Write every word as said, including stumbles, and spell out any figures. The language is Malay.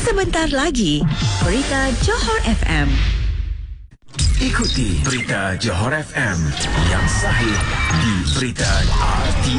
Sebentar lagi, Berita Johor F M. Ikuti Berita Johor F M yang sahih di Berita R T